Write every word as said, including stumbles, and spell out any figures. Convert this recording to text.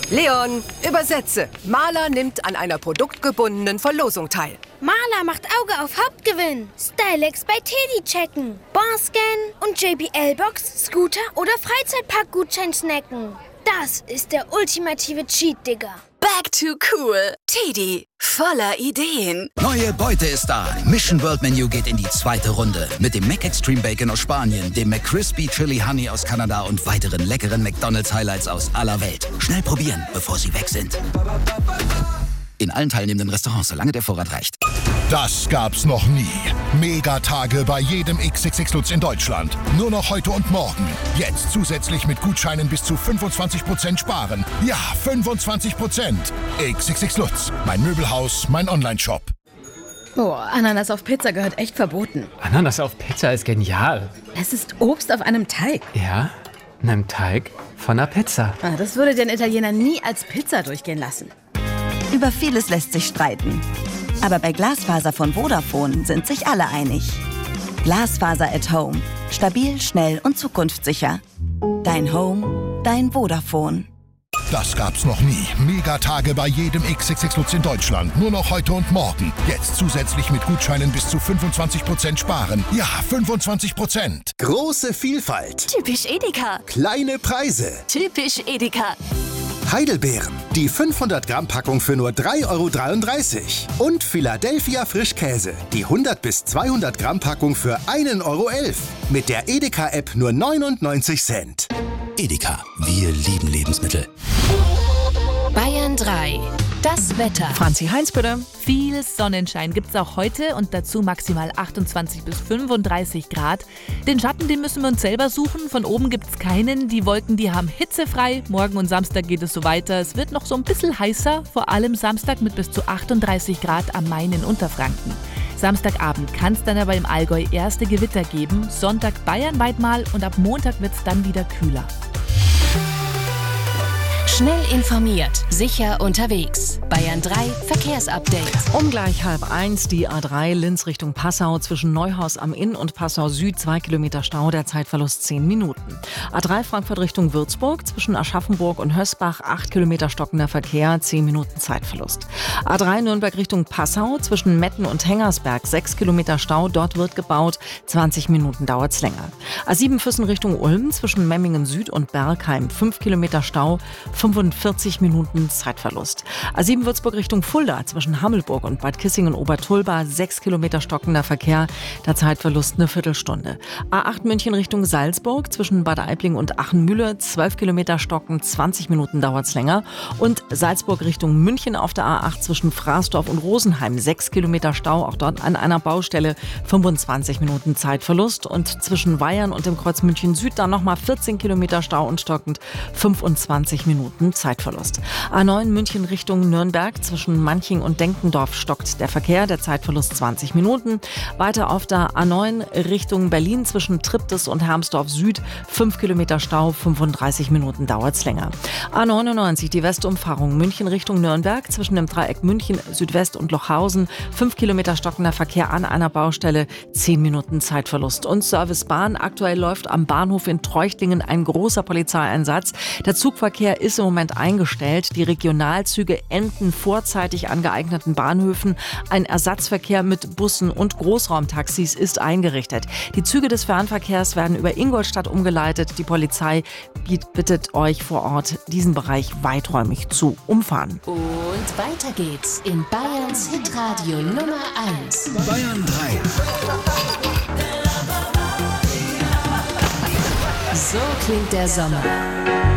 Leon, übersetze. Maler nimmt an einer produktgebundenen Verlosung teil. Maler macht Auge auf Hauptgewinn. Stylex bei Teddy checken. Barscan und J B L-Box, Scooter oder Freizeitpark-Gutschein snacken. Das ist der ultimative Cheat, Digga. Back to cool. Teddy, voller Ideen. Neue Beute ist da. Mission World Menu geht in die zweite Runde. Mit dem Mac Extreme Bacon aus Spanien, dem McCrispy Chili Honey aus Kanada und weiteren leckeren McDonald's Highlights aus aller Welt. Schnell probieren, bevor sie weg sind. In allen teilnehmenden Restaurants, solange der Vorrat reicht. Das gab's noch nie. Megatage bei jedem X X X Lutz in Deutschland. Nur noch heute und morgen. Jetzt zusätzlich mit Gutscheinen bis zu fünfundzwanzig Prozent sparen. Ja, fünfundzwanzig Prozent. X X X Lutz. Mein Möbelhaus, mein Onlineshop. Boah, Ananas auf Pizza gehört echt verboten. Ananas auf Pizza ist genial. Es ist Obst auf einem Teig. Ja, einem Teig von einer Pizza. Ah, das würde den Italiener nie als Pizza durchgehen lassen. Über vieles lässt sich streiten. Aber bei Glasfaser von Vodafone sind sich alle einig. Glasfaser at Home. Stabil, schnell und zukunftssicher. Dein Home, dein Vodafone. Das gab's noch nie. Megatage bei jedem X X X Lutz in Deutschland. Nur noch heute und morgen. Jetzt zusätzlich mit Gutscheinen bis zu fünfundzwanzig Prozent sparen. Ja, fünfundzwanzig Prozent. Große Vielfalt. Typisch Edeka. Kleine Preise. Typisch Edeka. Heidelbeeren. Die fünfhundert Gramm Packung für nur drei Euro dreiunddreißig. Und Philadelphia Frischkäse. Die hundert bis zweihundert Gramm Packung für ein Euro elf. Mit der Edeka-App nur neunundneunzig Cent. Edeka, wir lieben Lebensmittel. Bayern drei. Das Wetter. Franzi Heinz, bitte. Viel Sonnenschein gibt's auch heute und dazu maximal achtundzwanzig bis fünfunddreißig Grad. Den Schatten, den müssen wir uns selber suchen. Von oben gibt's keinen. Die Wolken, die haben hitzefrei. Morgen und Samstag geht es so weiter. Es wird noch so ein bisschen heißer, vor allem Samstag mit bis zu achtunddreißig Grad am Main in Unterfranken. Samstagabend kann es dann aber im Allgäu erste Gewitter geben. Sonntag bayernweit mal und ab Montag wird's dann wieder kühler. Schnell informiert, sicher unterwegs. Bayern drei Verkehrsupdate. Um gleich halb eins die A drei Linz Richtung Passau zwischen Neuhaus am Inn und Passau Süd zwei Kilometer Stau, der Zeitverlust zehn Minuten. A drei Frankfurt Richtung Würzburg zwischen Aschaffenburg und Hösbach acht Kilometer stockender Verkehr, zehn Minuten Zeitverlust. A drei Nürnberg Richtung Passau zwischen Metten und Hengersberg sechs Kilometer Stau, dort wird gebaut, zwanzig Minuten dauert's länger. A sieben Füssen Richtung Ulm zwischen Memmingen Süd und Bergheim fünf Kilometer Stau, fünfundvierzig Minuten Zeitverlust. A sieben Würzburg Richtung Fulda zwischen Hammelburg und Bad Kissingen-Obertulba sechs Kilometer stockender Verkehr, der Zeitverlust eine Viertelstunde. A acht München Richtung Salzburg zwischen Bad Aibling und Achenmühle zwölf Kilometer stocken, zwanzig Minuten dauert's länger. Und Salzburg Richtung München auf der A acht zwischen Fraßdorf und Rosenheim sechs Kilometer Stau, auch dort an einer Baustelle fünfundzwanzig Minuten Zeitverlust. Und zwischen Weyern und dem Kreuz München Süd dann nochmal vierzehn Kilometer Stau und stockend fünfundzwanzig Minuten Zeitverlust. A neun München Richtung Nürnberg zwischen Manching und Denkendorf stockt der Verkehr, der Zeitverlust zwanzig Minuten. Weiter auf der A neun Richtung Berlin zwischen Triptis und Hermsdorf Süd fünf Kilometer Stau, fünfunddreißig Minuten dauert's länger. A neunundneunzig die Westumfahrung München Richtung Nürnberg zwischen dem Dreieck München Südwest und Lochhausen fünf Kilometer stockender Verkehr an einer Baustelle, zehn Minuten Zeitverlust. Und Service Bahn, aktuell läuft am Bahnhof in Treuchtlingen ein großer Polizeieinsatz. Der Zugverkehr ist im Moment eingestellt. Die Regionalzüge enden vorzeitig an geeigneten Bahnhöfen. Ein Ersatzverkehr mit Bussen und Großraumtaxis ist eingerichtet. Die Züge des Fernverkehrs werden über Ingolstadt umgeleitet. Die Polizei bittet euch vor Ort, diesen Bereich weiträumig zu umfahren. Und weiter geht's in Bayerns Hitradio Nummer eins. Bayern drei. So klingt der Sommer.